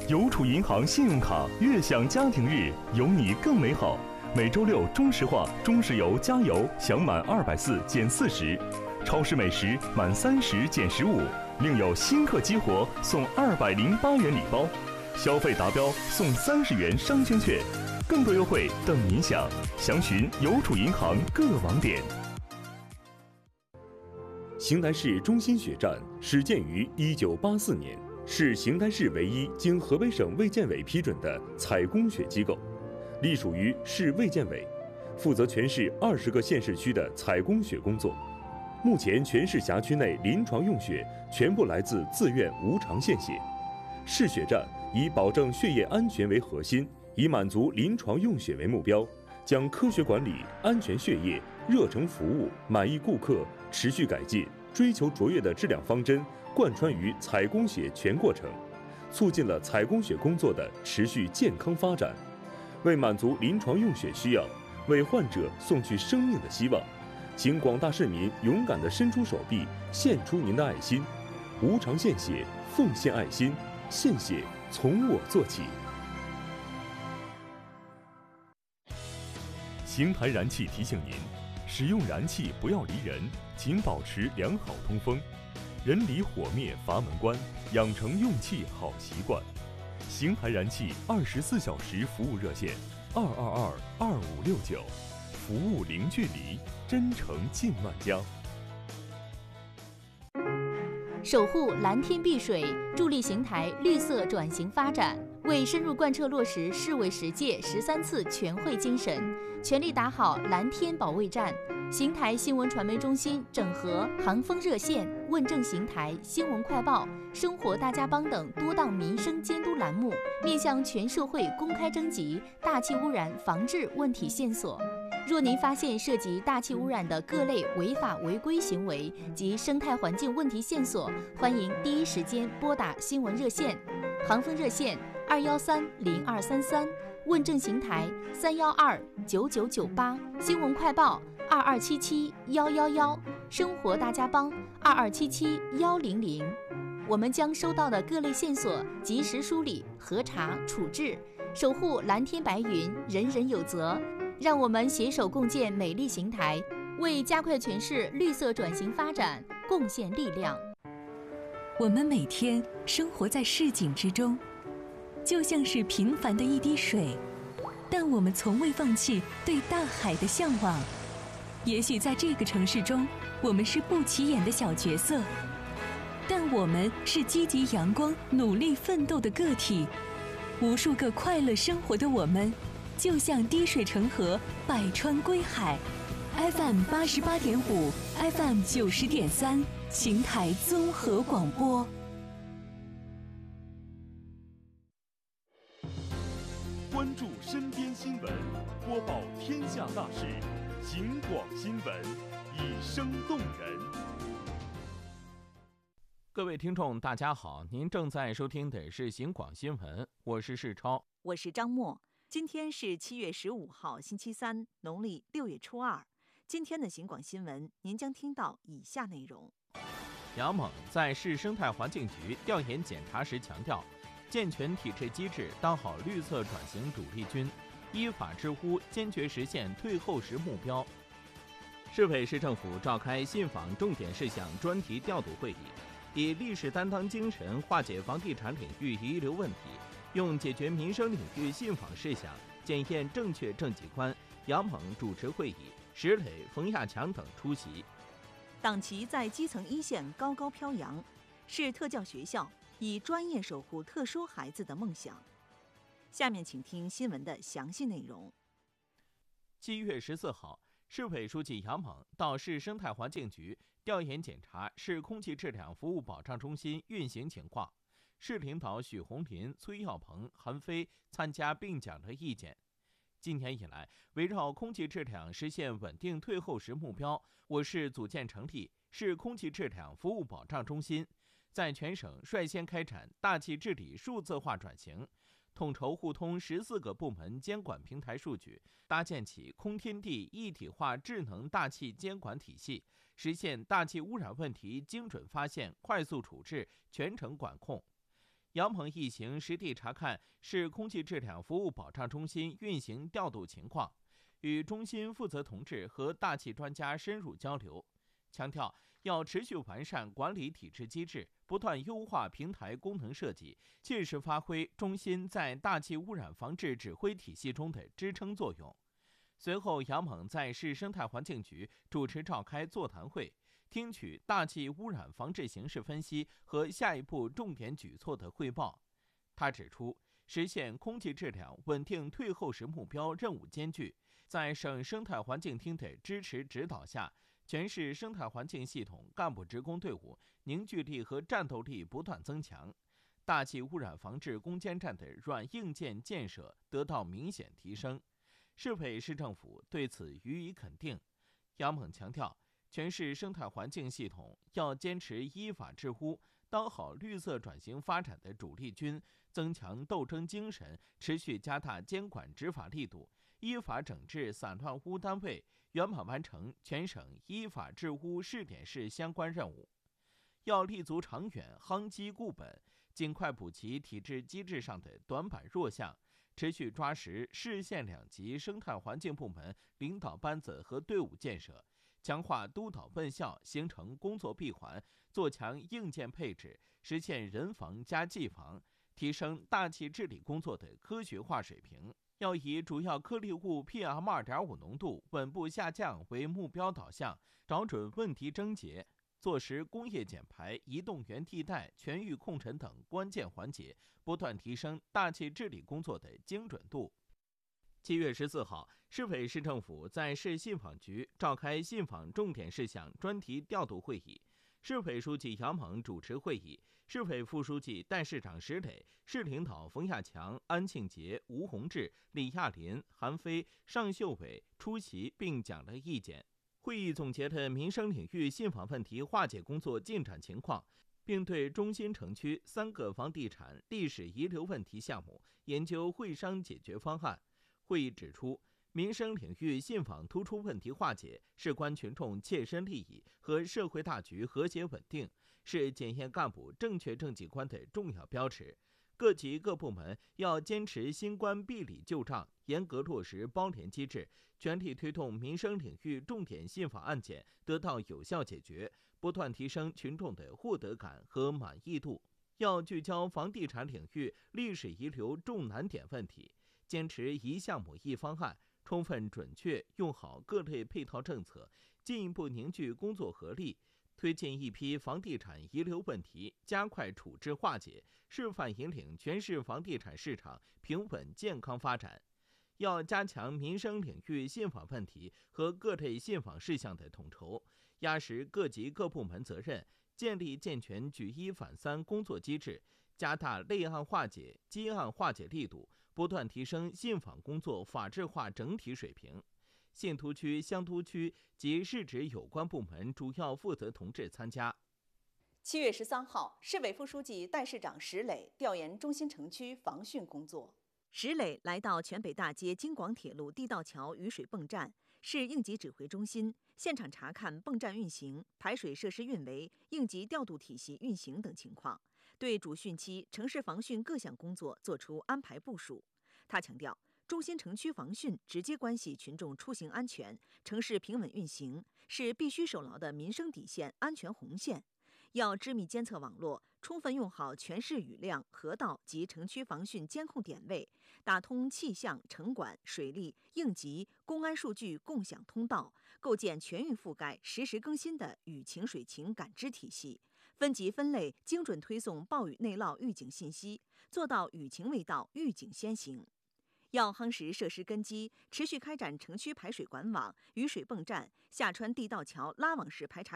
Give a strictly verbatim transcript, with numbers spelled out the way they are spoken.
邮储银行信用卡悦享家庭日，有你更美好。每周六中石化、中石油加油享满二百四减四十，超市美食满三十减十五，另有新客激活送二百零八元礼包，消费达标送三十元商圈券，更多优惠等您享。详询邮储银行各网点。邢台市中心血站始建于一九八四年。是邢台市唯一经河北省卫健委批准的采供血机构，隶属于市卫健委，负责全市二十个县市区的采供血工作。目前全市辖区内临床用血全部来自自愿无偿献血。市血站以保证血液安全为核心，以满足临床用血为目标，将科学管理、安全血液、热诚服务、满意顾客、持续改进、追求卓越的质量方针贯穿于采供血全过程，促进了采供血工作的持续健康发展。为满足临床用血需要，为患者送去生命的希望，请广大市民勇敢地伸出手臂，献出您的爱心。无偿献血，奉献爱心，献血从我做起。邢台燃气提醒您，使用燃气不要离人，请保持良好通风。人离火灭阀门关，养成用气好习惯。邢台燃气二十四小时服务热线：二二二二五六九，服务零距离，真诚近万家。 守护蓝天碧水，助力邢台绿色转型发展，为深入贯彻落实市委十届十三次全会精神，全力打好蓝天保卫战。邢台新闻传媒中心整合航风热线、问政邢台、新闻快报、生活大家帮等多档民生监督栏目，面向全社会公开征集大气污染防治问题线索。若您发现涉及大气污染的各类违法违规行为及生态环境问题线索，欢迎第一时间拨打新闻热线，航风热线二幺三零二三三，问政邢台三幺二九九九八，新闻快报二二七七幺幺幺，生活大家帮二二七七幺零零。我们将收到的各类线索及时梳理、核查、处置，守护蓝天白云，人人有责。让我们携手共建美丽邢台，为加快全市绿色转型发展贡献力量。 我们每天生活在市井之中，就像是平凡的一滴水，但我们从未放弃对大海的向往。也许在这个城市中，我们是不起眼的小角色，但我们是积极阳光、努力奋斗的个体。无数个快乐生活的我们，就像滴水成河，百川归海。F M 八十八点五 ，F M 九十点三，邢台综合广播。 关注身边新闻，播报天下大事，警广新闻，以声动人。 各位听众，大家好，您正在收听的是警广新闻，我是世超， 我是张默。今天是七月十五号，星期三，农历六月初二。今天的警广新闻，您将听到以下内容： 杨猛在市生态环境局调研检查时强调，健全体制机制，当好绿色转型主力军，依法治污，坚决实现退后时目标。市委市政府召开信访重点事项专题调度会议，以历史担当精神化解房地产领域遗留问题，用解决民生领域信访事项检验正确政绩观。杨猛主持会议，石磊、冯亚强等出席。 党旗在基层一线高高飘扬，市特教学校以专业守护特殊孩子的梦想。下面请听新闻的详细内容。 七月十四号，市委书记杨猛到市生态环境局调研检查市空气质量服务保障中心运行情况。市领导许红林、崔耀鹏、韩飞参加并讲了意见。今年以来，围绕空气质量实现稳定退后时目标，我市组建成立市空气质量服务保障中心，在全省率先开展大气治理数字化转型，统筹互通十四个部门监管平台数据，搭建起空天地一体化智能大气监管体系，实现大气污染问题精准发现、快速处置、全程管控。 杨鹏一行实地查看市空气质量服务保障中心运行调度情况，与中心负责同志和大气专家深入交流，强调要持续完善管理体制机制，不断优化平台功能设计，切实发挥中心在大气污染防治指挥体系中的支撑作用。随后，杨猛在市生态环境局主持召开座谈会，听取大气污染防治形势分析和下一步重点举措的汇报。他指出，实现空气质量稳定退后时目标任务艰巨，在省生态环境厅的支持指导下，全市生态环境系统干部职工队伍凝聚力和战斗力不断增强，大气污染防治攻坚战的软硬件建设得到明显提升。市委市政府对此予以肯定。杨猛强调，全市生态环境系统要坚持依法治污，当好绿色转型发展的主力军，增强斗争精神，持续加大监管执法力度，依法整治散乱污单位，圆满完成全省依法治污试点市相关任务。要立足长远，夯基固本，尽快补齐体制机制上的短板弱项，持续抓实市县两级生态环境部门领导班子和队伍建设，强化督导问效，形成工作闭环，做强硬件配置，实现人防加技防，提升大气治理工作的科学化水平。要以主要颗粒物 P M 二点五 浓度稳步下降为目标导向，找准问题症结，做实工业减排、移动源替代、全域控尘等关键环节，不断提升大气治理工作的精准度。七月十四号，市委市政府在市信访局召开信访重点事项专题调度会议，市委书记杨猛主持会议，市委副书记、代市长石磊、市领导冯亚强、安庆杰、吴洪志、李亚林、韩飞、尚秀伟出席并讲了意见。会议总结了民生领域信访问题化解工作进展情况，并对中心城区三个房地产历史遗留问题项目研究会商解决方案。会议指出，民生领域信访突出问题化解事关群众切身利益和社会大局和谐稳定，是检验干部正确政绩观的重要标尺。各级各部门要坚持新冠闭里旧账，严格落实包联机制，全力推动民生领域重点信访案件得到有效解决，不断提升群众的获得感和满意度。要聚焦房地产领域历史遗留重难点问题，坚持一项目一方案，充分准确用好各类配套政策，进一步凝聚工作合力，推进一批房地产遗留问题加快处置化解，示范引领全市房地产市场平稳健康发展。要加强民生领域信访问题和各类信访事项的统筹，压实各级各部门责任，建立健全举一反三工作机制，加大类案化解、积案化解力度，不断提升信访工作法治化整体水平。信图区、乡督区及市直有关部门主要负责同志参加。 七月十三号，市委副书记、代市长石磊调研中心城区防汛工作。石磊来到全北大街京广铁路地道桥雨水泵站，市应急指挥中心，现场查看泵站运行、排水设施运维、应急调度体系运行等情况，对主汛期城市防汛各项工作作出安排部署。他强调，中心城区防汛直接关系群众出行安全、城市平稳运行，是必须守牢的民生底线、安全红线。要织密监测网络，充分用好全市雨量、河道及城区防汛监控点位，打通气象、城管、水利、应急、公安数据共享通道，构建全域覆盖、实时更新的雨情水情感知体系，分级分类、精准推送暴雨内涝预警信息，做到雨情未到，预警先行。要夯实设施根基，持续开展城区排水管网、雨水泵站、下穿地道桥拉网式排查